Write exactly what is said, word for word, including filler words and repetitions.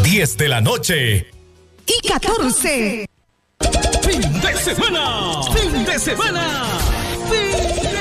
diez de la noche. Y catorce. Fin de semana. Fin de semana. Fin